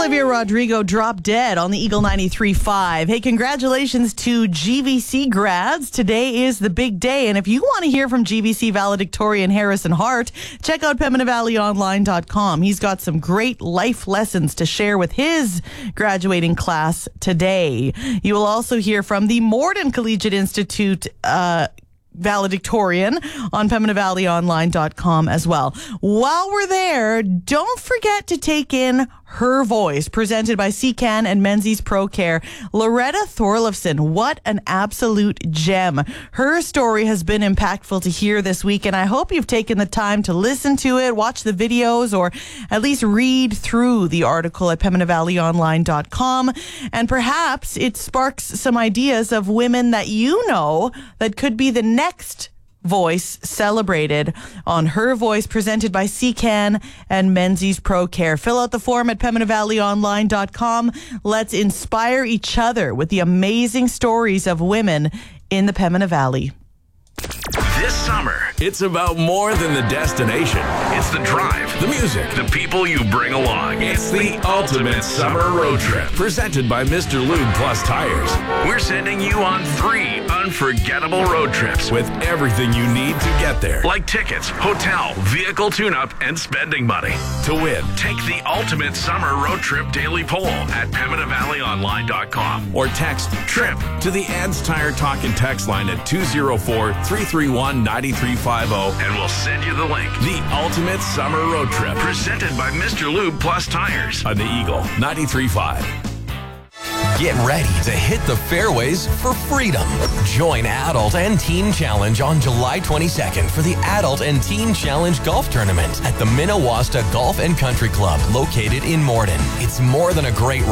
Olivia Rodrigo dropped dead on the Eagle 93.5. Hey, congratulations to GVC grads. Today is the big day. And if you want to hear from GVC valedictorian Harrison Hart, check out PembinaValleyOnline.com. He's got some great life lessons to share with his graduating class today. You will also hear from the Morden Collegiate Institute valedictorian on PembinaValleyOnline.com as well. While we're there, don't forget to take in Her Voice, presented by CCAN and Menzies Pro Care. Loretta Thorlifson, what an absolute gem. Her story has been impactful to hear this week, and I hope you've taken the time to listen to it, watch the videos, or at least read through the article at PembinaValleyOnline.com. And perhaps it sparks some ideas of women that you know that could be the next voice celebrated on Her Voice, presented by CCAN and Menzies Pro Care. Fill out the form at PembinaValleyOnline.com. Let's inspire each other with the amazing stories of women in the Pembina Valley. This summer, it's about more than the destination. It's the drive, the music, the people you bring along. It's the ultimate summer road trip. Presented by Mr. Lube Plus Tires. We're sending you on 3 unforgettable road trips with everything you need to get there. Like tickets, hotel, vehicle tune-up, and spending money. To win, take the ultimate summer road trip daily poll at PembinaValleyOnline.com or text TRIP to the Ads Tire Talk and Text line at 204-331-9350 and we'll send you the link. The ultimate summer road trip presented by Mr. Lube Plus Tires on the Eagle 93.5. Get ready to hit the fairways for freedom. Join Adult and Teen Challenge on July 22nd for the Adult and Teen Challenge Golf Tournament at the Minnewasta Golf and Country Club located in Morden. It's more than a great